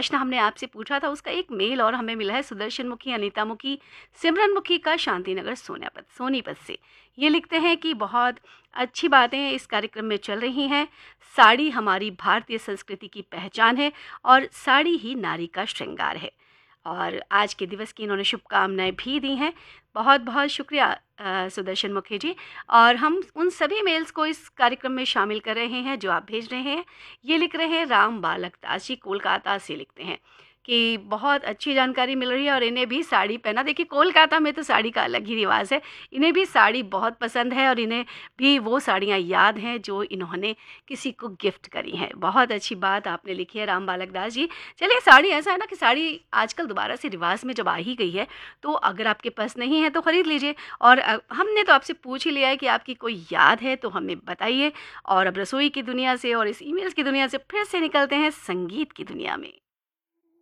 प्रश्न हमने आपसे पूछा था उसका एक मेल और हमें मिला है सुदर्शन मुखी, अनीता मुखी, सिमरन मुखी का शांतिनगर सोनीपत से। ये लिखते हैं कि बहुत अच्छी बातें इस कार्यक्रम में चल रही हैं। साड़ी हमारी भारतीय संस्कृति की पहचान है और साड़ी ही नारी का श्रृंगार है। और आज के दिवस की इन्होंने शुभकामनाएं भी दी हैं। बहुत बहुत शुक्रिया सुदर्शन मुखी जी। और हम उन सभी मेल्स को इस कार्यक्रम में शामिल कर रहे हैं जो आप भेज रहे हैं। ये लिख रहे हैं राम बालक दास जी, कोलकाता से लिखते हैं कि बहुत अच्छी जानकारी मिल रही है और इन्हें भी साड़ी पहना। देखिए कोलकाता में तो साड़ी का अलग ही रिवाज है, इन्हें भी साड़ी बहुत पसंद है और इन्हें भी वो साड़ियाँ याद हैं जो इन्होंने किसी को गिफ्ट करी हैं। बहुत अच्छी बात आपने लिखी है राम बालक दास जी। चलिए, साड़ी ऐसा है ना कि साड़ी आजकल दोबारा से रिवाज में जब आ ही गई है तो अगर आपके पास नहीं है तो ख़रीद लीजिए। और हमने तो आपसे पूछ ही लिया है कि आपकी कोई याद है तो हमें बताइए। और अब रसोई की दुनिया से और इस ईमेल्स की दुनिया से फिर से निकलते हैं संगीत की दुनिया में।